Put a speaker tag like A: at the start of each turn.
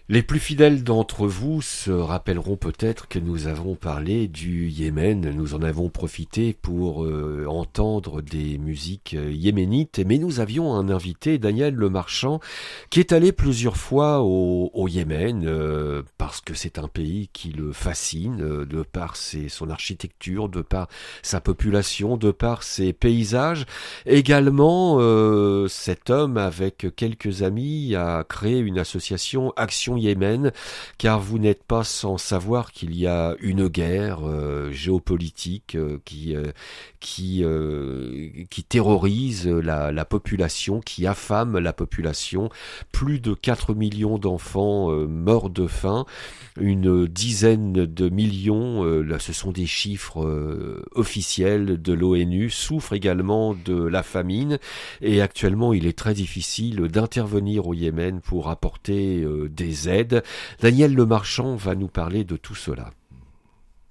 A: Les plus fidèles d'entre vous se rappelleront peut-être que nous avons parlé du Yémen, nous en avons profité pour entendre des musiques yéménites, mais nous avions un invité, Daniel Lemarchand, qui est allé plusieurs fois au Yémen, parce que c'est un pays qui le fascine, de par son architecture, de par sa population, de par ses paysages. Également, cet homme, avec quelques amis, a créé une association Action Yémen, car vous n'êtes pas sans savoir qu'il y a une guerre géopolitique qui terrorise la population, qui affame la population. Plus de 4 millions d'enfants morts de faim, une dizaine de millions, là ce sont des chiffres officiels de l'ONU, souffrent également de la famine, et actuellement il est très difficile d'intervenir au Yémen pour apporter des aides. Daniel Lemarchand va nous parler de tout cela.